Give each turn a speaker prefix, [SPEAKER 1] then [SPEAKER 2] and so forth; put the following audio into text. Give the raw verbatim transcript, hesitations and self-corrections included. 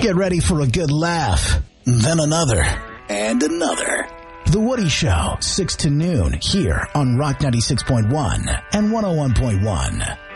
[SPEAKER 1] Get ready for a good laugh, then another, and another. The Woody Show, six to noon, here on Rock ninety-six point one and one oh one point one.